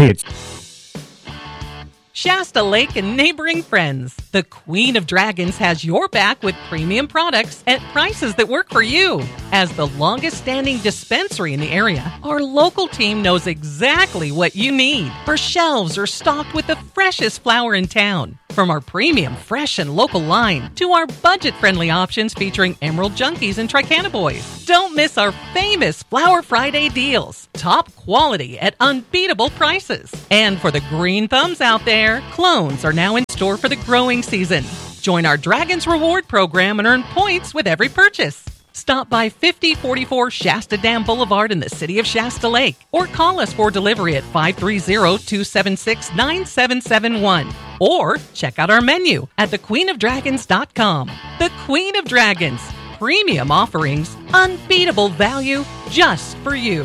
Hey, it's Shasta Lake and neighboring friends. The Queen of Dragons has your back with premium products at prices that work for you. As the longest-standing dispensary in the area, our local team knows exactly what you need. Our shelves are stocked with the freshest flower in town. From our premium, fresh, and local line to our budget-friendly options featuring Emerald Junkies and Tricannabis. Don't miss our famous Flower Friday deals. Top quality at unbeatable prices. And for the green thumbs out there, clones are now in store for the growing season. Join our Dragons Reward program and earn points with every purchase. Stop by 5044 Shasta Dam Boulevard in the city of Shasta Lake or call us for delivery at 530-276-9771 or check out our menu at thequeenofdragons.com. The Queen of Dragons. Premium offerings, unbeatable value just for you.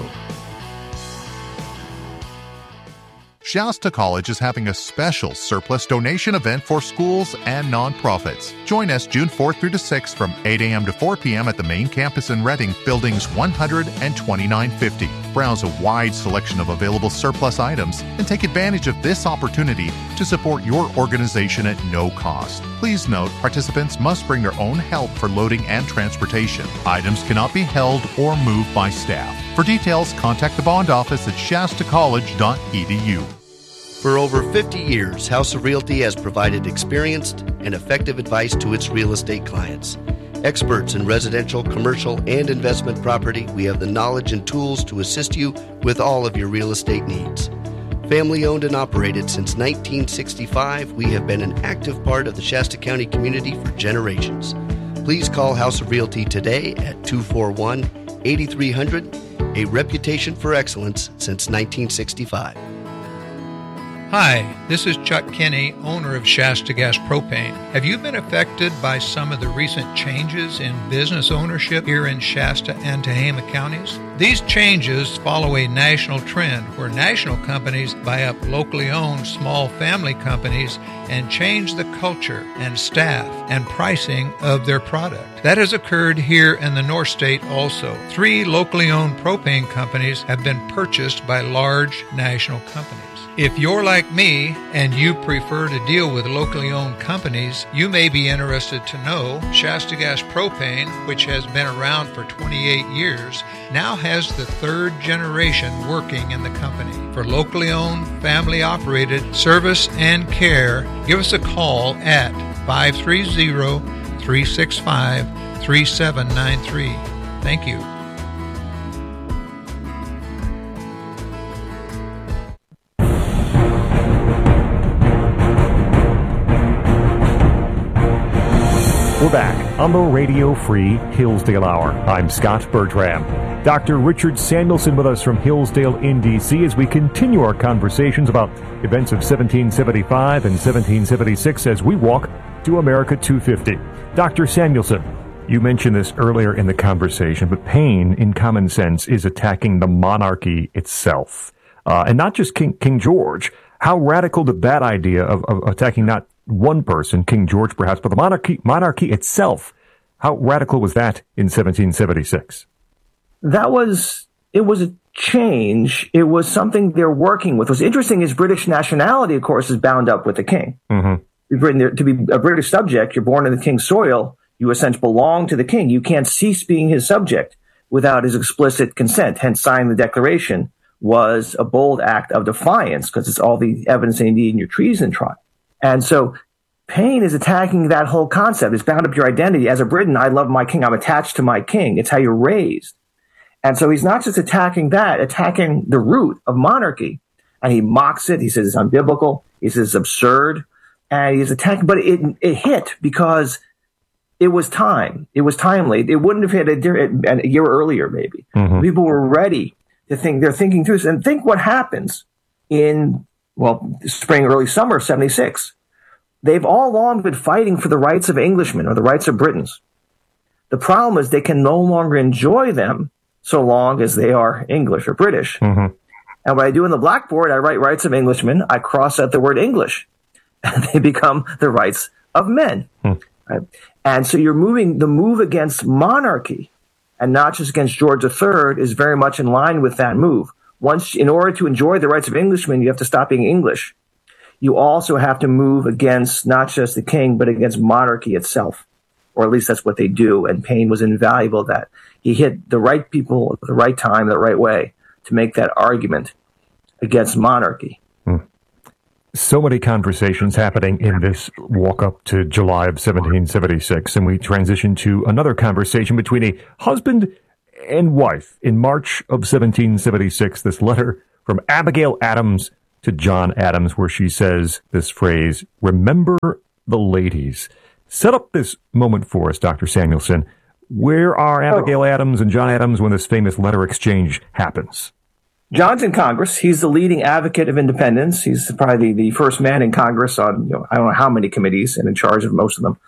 Shasta College is having a special surplus donation event for schools and nonprofits. Join us June 4th through to 6th from 8 a.m. to 4 p.m. at the main campus in Reading, buildings 100 and 2950. Browse a wide selection of available surplus items and take advantage of this opportunity to support your organization at no cost. Please note, participants must bring their own help for loading and transportation. Items cannot be held or moved by staff. For details, contact the bond office at shastacollege.edu. For over 50 years, House of Realty has provided experienced and effective advice to its real estate clients. Experts in residential, commercial, and investment property, we have the knowledge and tools to assist you with all of your real estate needs. Family owned and operated since 1965, we have been an active part of the Shasta County community for generations. Please call House of Realty today at 241-8300, a reputation for excellence since 1965. Hi, this is Chuck Kinney, owner of Shasta Gas Propane. Have you been affected by some of the recent changes in business ownership here in Shasta and Tehama counties? These changes follow a national trend where national companies buy up locally owned small family companies and change the culture and staff and pricing of their product. That has occurred here in the North State also. 3 locally owned propane companies have been purchased by large national companies. If you're like me and you prefer to deal with locally owned companies, you may be interested to know Shasta Gas Propane, which has been around for 28 years, now has the 3rd generation working in the company. For locally owned, family-operated service and care, give us a call at 530-365-3793. Thank you. We're back on the Radio Free Hillsdale Hour. I'm Scott Bertram. Dr. Richard Samuelson with us from Hillsdale in D.C. as we continue our conversations about events of 1775 and 1776 as we walk to America 250. Dr. Samuelson, you mentioned this earlier in the conversation, but Paine, in common sense, is attacking the monarchy itself. And not just King George. How radical did that idea of attacking not one person, King George perhaps, but the monarchy itself, how radical was that in 1776? It was a change. It was something they're working with. What's interesting is British nationality, of course, is bound up with the king. Mm-hmm. To be a British subject, you're born in the king's soil, you essentially belong to the king. You can't cease being his subject without his explicit consent. Hence, signing the Declaration was a bold act of defiance because it's all the evidence they need in your treason trial. And so Paine is attacking that whole concept. It's bound up your identity. As a Briton, I love my king. I'm attached to my king. It's how you're raised. And so he's not just attacking that, attacking the root of monarchy. And he mocks it. He says it's unbiblical. He says it's absurd. And he's attacking, but it hit because it was time. It was timely. It wouldn't have hit a year earlier, maybe. Mm-hmm. People were ready to think. They're thinking through this. And think what happens in spring, early summer of 76. They've all along been fighting for the rights of Englishmen or the rights of Britons. The problem is they can no longer enjoy them so long as they are English or British. Mm-hmm. And what I do in the blackboard, I write rights of Englishmen. I cross out the word English. And they become the rights of men. Mm. Right? And so the move against monarchy and not just against George III is very much in line with that move. in order to enjoy the rights of Englishmen, you have to stop being English. You also have to move against not just the king, but against monarchy itself. Or at least that's what they do. And Paine was invaluable at that. He hit the right people at the right time, the right way to make that argument against monarchy. So many conversations happening in this walk up to July of 1776. And we transition to another conversation between a husband and wife in March of 1776. This letter from Abigail Adams to John Adams, where she says this phrase, "Remember the ladies." Set up this moment for us, Dr. Samuelson. Where are Abigail Adams and John Adams when this famous letter exchange happens? John's in Congress. He's the leading advocate of independence. He's probably the first man in Congress on, I don't know how many committees and in charge of most of them,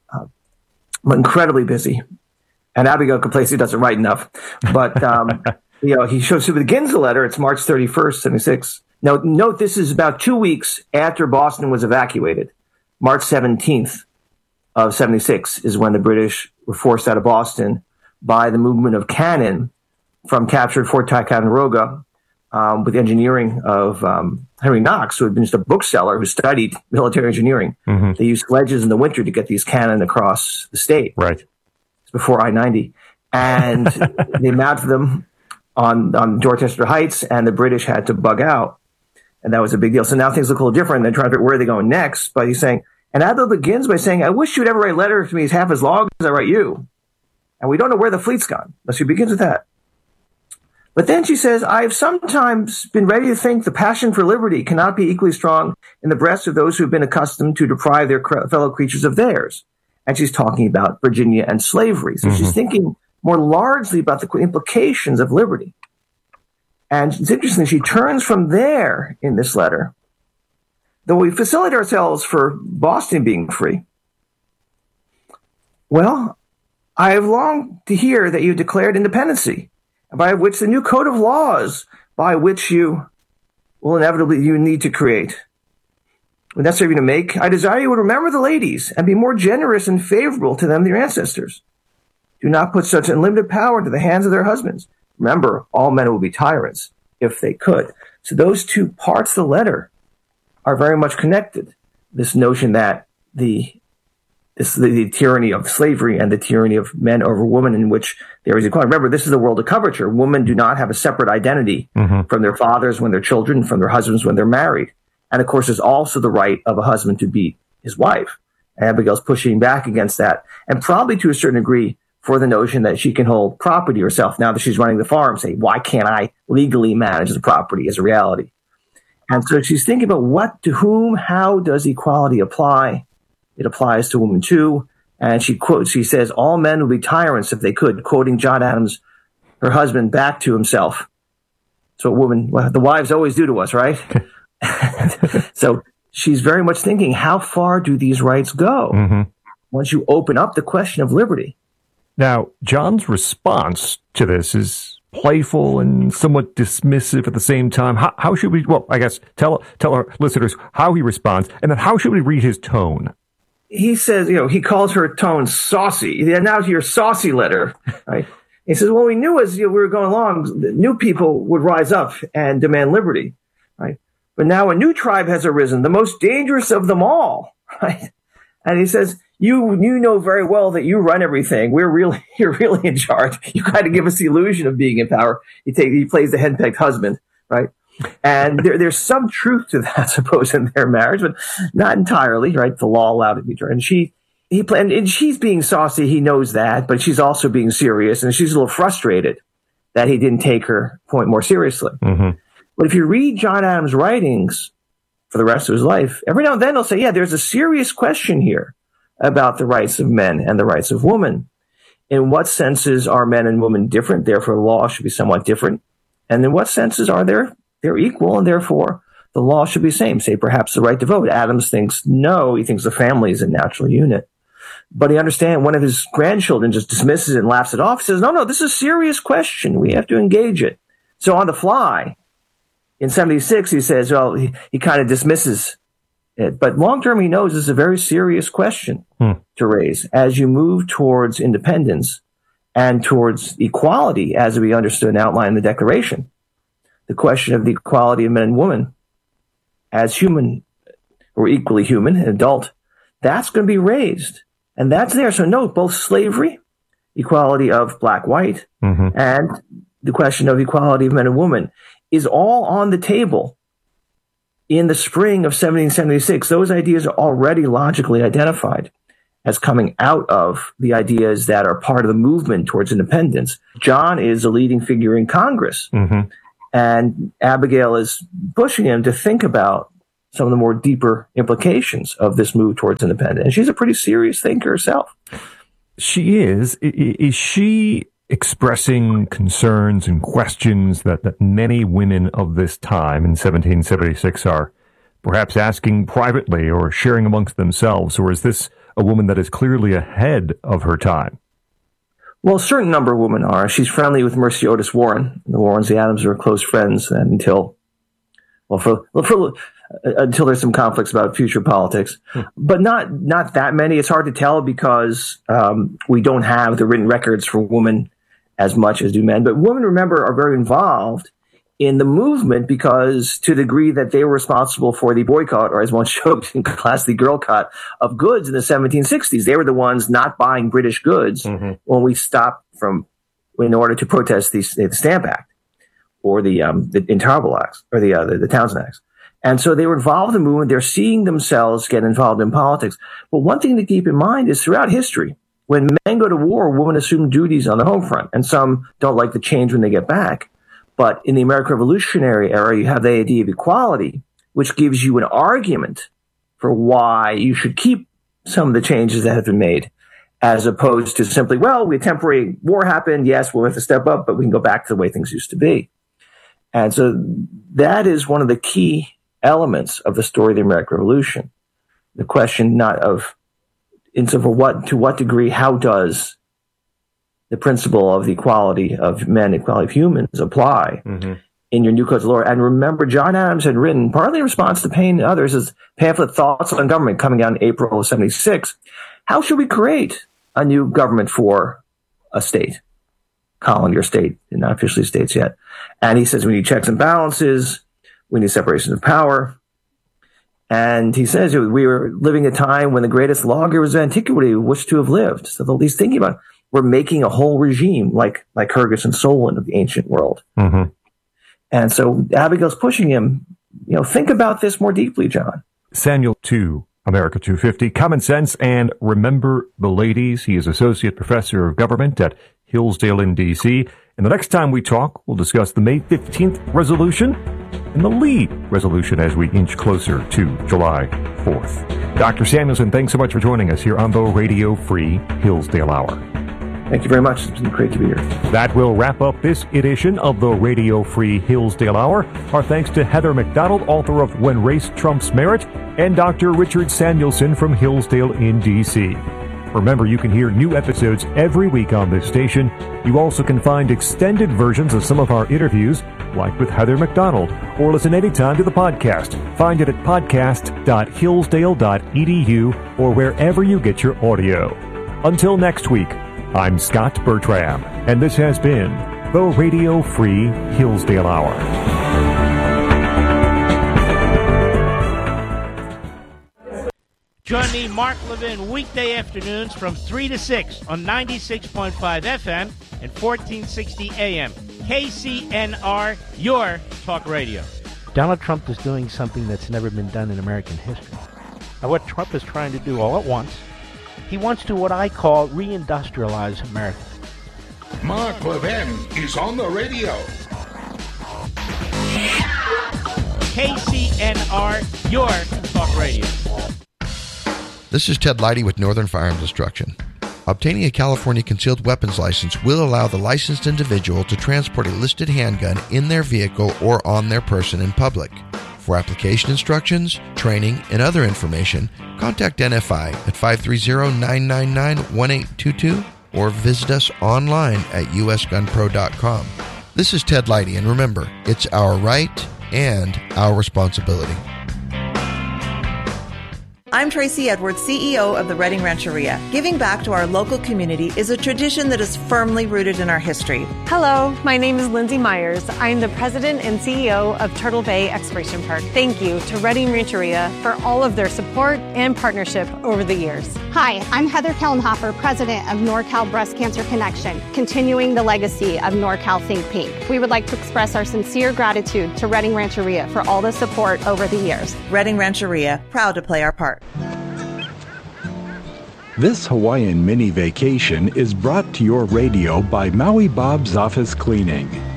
but incredibly busy. And Abigail Complacent doesn't write enough. But, he begins the letter. It's March 31st, 76. Now, note this is about 2 weeks after Boston was evacuated. March 17th of 76 is when the British were forced out of Boston by the movement of cannon from captured Fort Ticonderoga, with engineering of Henry Knox, who had been just a bookseller who studied military engineering. Mm-hmm. They used sledges in the winter to get these cannon across the state. Right. It's before I-90. And they mounted them on Dorchester Heights, and the British had to bug out. And that was a big deal. So now things look a little different. They're trying to figure out where are they going next. But he's saying, and Abigail begins by saying, "I wish you would ever write a letter to me as half as long as I write you. And we don't know where the fleet's gone." So she begins with that. But then she says, "I have sometimes been ready to think the passion for liberty cannot be equally strong in the breasts of those who have been accustomed to deprive their fellow creatures of theirs." And she's talking about Virginia and slavery. So she's thinking more largely about the implications of liberty. And it's interesting, she turns from there in this letter. Though we facilitate ourselves for Boston being free, well, I have longed to hear that you declared independency, by which the new code of laws by which you will inevitably you need to create. When that's necessary to make, I desire you would remember the ladies and be more generous and favorable to them than your ancestors. Do not put such unlimited power into the hands of their husbands. Remember, all men will be tyrants, if they could. So those two parts of the letter are very much connected. This notion that the tyranny of slavery and the tyranny of men over women, in which there is equality. Remember, this is the world of coverture. Women do not have a separate identity from their fathers when they're children, from their husbands when they're married. And of course, there's also the right of a husband to beat his wife. And Abigail's pushing back against that, and probably to a certain degree for the notion that she can hold property herself now that she's running the farm, say, why can't I legally manage the property as a reality? And so she's thinking about what, to whom, how does equality apply? It applies to women too. And she says, all men would be tyrants if they could, quoting John Adams, her husband, back to himself. So the wives always do to us, right? So she's very much thinking, how far do these rights go once you open up the question of liberty? Now, John's response to this is playful and somewhat dismissive at the same time. How should we, well, I guess, tell our listeners how he responds, and then how should we read his tone? He says, he calls her tone saucy. Now to your saucy letter, right? He says, well, we knew as we were going along, new people would rise up and demand liberty, right? But now a new tribe has arisen, the most dangerous of them all, right? And he says, you know very well that you run everything. You're really in charge. You kind of give us the illusion of being in power. He plays the henpecked husband, right? And there's some truth to that, I suppose, in their marriage, but not entirely, right? The law allowed it to be true. And she's being saucy. He knows that, but she's also being serious, and she's a little frustrated that he didn't take her point more seriously. But if you read John Adams' writings for the rest of his life, every now and then he'll say, yeah, there's a serious question here about the rights of men and the rights of women. In what senses are men and women different? Therefore, the law should be somewhat different. And in what senses are they're equal, and therefore the law should be the same? Say perhaps the right to vote. Adams thinks no. He thinks the family is a natural unit. But he understands one of his grandchildren just dismisses it and laughs it off. He says, no, this is a serious question. We have to engage it. So on the fly, in 76, he says, well, he kind of dismisses it. But long term, he knows this is a very serious question to raise as you move towards independence and towards equality, as we understood and outlined in the Declaration. the question of the equality of men and women as human or equally human, an adult, that's going to be raised. And that's there. So note both slavery, equality of black-white, and the question of equality of men and women is all on the table in the spring of 1776. Those ideas are already logically identified as coming out of the ideas that are part of the movement towards independence. John is a leading figure in Congress, and Abigail is pushing him to think about some of the more deeper implications of this move towards independence. And she's a pretty serious thinker herself. She is. Is she expressing concerns and questions that many women of this time in 1776 are perhaps asking privately or sharing amongst themselves? Or is this a woman that is clearly ahead of her time? Well, a certain number of women are. She's friendly with Mercy Otis Warren. The Warrens, the Adams are close friends until there's some conflicts about future politics, but not that many. It's hard to tell because we don't have the written records for women as much as do men. But women, remember, are very involved in the movement because to the degree that they were responsible for the boycott, or as one joked in class, the girlcott of goods in the 1760s. They were the ones not buying British goods when we stopped in order to protest the Stamp Act or the Intolerable Acts or the Townshend Acts. And so they were involved in the movement. They're seeing themselves get involved in politics. But one thing to keep in mind is throughout history, when men go to war, women assume duties on the home front. And some don't like the change when they get back. But in the American Revolutionary era, you have the idea of equality, which gives you an argument for why you should keep some of the changes that have been made, as opposed to simply, well, a temporary war happened. Yes, we'll have to step up, but we can go back to the way things used to be. And so that is one of the key elements of the story of the American Revolution. The question not of, to what degree, how does the principle of the equality of men, equality of humans apply in your new codes of law? And remember, John Adams had written, partly in response to Paine and others, his pamphlet Thoughts on Government, coming out in April of 76. How should we create a new government for a state, colony or state, not officially states yet? And he says we need checks and balances, we need separation of power. And he says we were living a time when the greatest lawgivers of antiquity wished to have lived. So at least thinking about it, we're making a whole regime like Hergus and Solon of the ancient world. And so Abigail's pushing him, think about this more deeply, John. Samuel 2, America 250, Common Sense and Remember the Ladies. He is Associate Professor of Government at Hillsdale in D.C. And the next time we talk, we'll discuss the May 15th resolution and the Lee resolution as we inch closer to July 4th. Dr. Samuelson, thanks so much for joining us here on the Radio Free Hillsdale Hour. Thank you very much. It's been great to be here. That will wrap up this edition of the Radio Free Hillsdale Hour. Our thanks to Heather McDonald, author of When Race Trumps Merit, and Dr. Richard Samuelson from Hillsdale in D.C. Remember, you can hear new episodes every week on this station. You also can find extended versions of some of our interviews, like with Heather McDonald, or listen anytime to the podcast. Find it at podcast.hillsdale.edu or wherever you get your audio. Until next week, I'm Scott Bertram, and this has been the Radio Free Hillsdale Hour. Join me, Mark Levin, weekday afternoons from 3 to 6 on 96.5 FM and 1460 AM. KCNR, your talk radio. Donald Trump is doing something that's never been done in American history. Now, what Trump is trying to do all at once, he wants to what I call reindustrialize America. Mark Levin is on the radio. KCNR, your talk radio. This is Ted Leidy with Northern Firearms Instruction. Obtaining a California concealed weapons license will allow the licensed individual to transport a listed handgun in their vehicle or on their person in public. For application instructions, training, and other information, contact NFI at 530-999-1822 or visit us online at usgunpro.com. This is Ted Leidy, and remember, it's our right and our responsibility. I'm Tracy Edwards, CEO of the Redding Rancheria. Giving back to our local community is a tradition that is firmly rooted in our history. Hello, my name is Lindsay Myers. I'm the president and CEO of Turtle Bay Exploration Park. Thank you to Redding Rancheria for all of their support and partnership over the years. Hi, I'm Heather Kellenhofer, president of NorCal Breast Cancer Connection, continuing the legacy of NorCal Think Pink. We would like to express our sincere gratitude to Redding Rancheria for all the support over the years. Redding Rancheria, proud to play our part. This Hawaiian mini vacation is brought to your radio by Maui Bob's Office Cleaning.